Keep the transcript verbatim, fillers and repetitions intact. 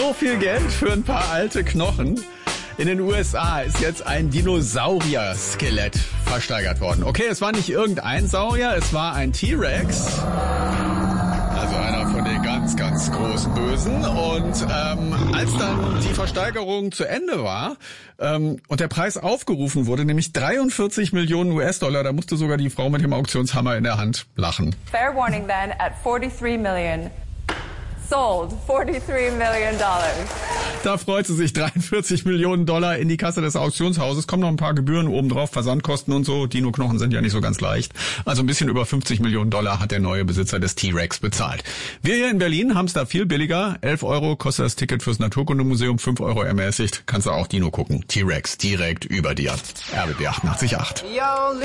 So viel Geld für ein paar alte Knochen. In den U S A ist jetzt ein Dinosaurier-Skelett versteigert worden. Okay, es war nicht irgendein Saurier, es war ein T-Rex. Also einer von den ganz, ganz großen Bösen. Und ähm, als dann die Versteigerung zu Ende war ähm, und der Preis aufgerufen wurde, nämlich dreiundvierzig Millionen U S-Dollar, da musste sogar die Frau mit dem Auktionshammer in der Hand lachen. Fair warning then, at forty-three million. Sold. forty-three million dollars. Da freut sie sich, dreiundvierzig Millionen Dollar in die Kasse des Auktionshauses. Kommen noch ein paar Gebühren obendrauf, Versandkosten und so. Dino-Knochen sind ja nicht so ganz leicht. Also ein bisschen über fünfzig Millionen Dollar hat der neue Besitzer des T-Rex bezahlt. Wir hier in Berlin haben es da viel billiger. elf Euro kostet das Ticket fürs Naturkundemuseum, fünf Euro ermäßigt. Kannst du auch Dino gucken. T-Rex direkt über dir. R B B achtundachtzig Komma acht.